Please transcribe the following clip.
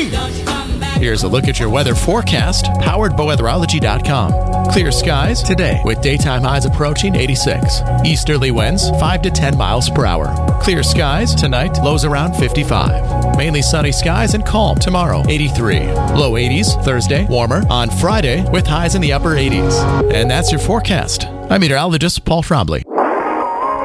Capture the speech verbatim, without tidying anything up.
Whee! Here's a look at your weather forecast, powered by weatherology dot com. Clear skies today with daytime highs approaching eighty-six. Easterly winds five to ten miles per hour. Clear skies tonight, lows around fifty-five. Mainly sunny skies and calm tomorrow, eighty-three. Low eighties Thursday, warmer on Friday with highs in the upper eighties. And that's your forecast. I'm meteorologist Paul Trombley.